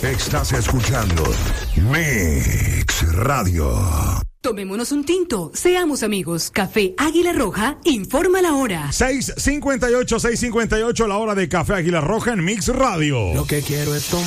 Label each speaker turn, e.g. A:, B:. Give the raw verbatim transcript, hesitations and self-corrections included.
A: Estás escuchando Mix Radio.
B: Tomémonos un tinto, seamos amigos. Café Águila Roja, informa la hora.
C: seis cincuenta y ocho, seis cincuenta y ocho, la hora de Café Águila Roja en Mix Radio.
D: Lo que quiero es tomar